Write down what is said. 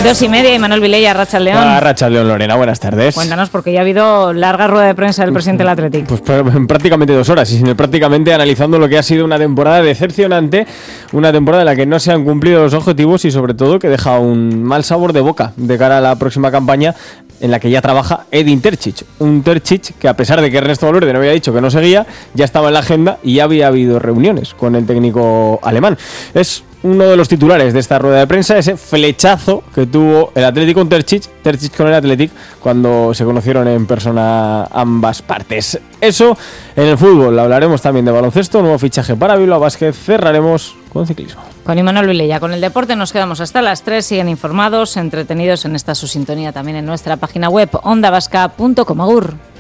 2:30 y Manuel Vilella, Arratsaldeon. Arratsaldeon, Lorena, buenas tardes. Cuéntanos, porque ya ha habido larga rueda de prensa del presidente del Athletic. Pues prácticamente 2 horas, y sin prácticamente analizando lo que ha sido una temporada decepcionante, una temporada en la que no se han cumplido los objetivos y sobre todo que deja un mal sabor de boca de cara a la próxima campaña en la que ya trabaja Edin Terzic. Un Terzic que, a pesar de que Ernesto Valverde no había dicho que no seguía, ya estaba en la agenda y ya había habido reuniones con el técnico alemán. Es uno de los titulares de esta rueda de prensa, ese flechazo que tuvo el Athletic con Terzic con el Athletic cuando se conocieron en persona ambas partes. Eso en el fútbol. Hablaremos también de baloncesto, nuevo fichaje para Bilbao Basket, cerraremos con ciclismo. Con Imanol Vilella, con el deporte nos quedamos hasta las 3. Siguen informados, entretenidos en esta su sintonía también en nuestra página web ondavasca.com. Agur.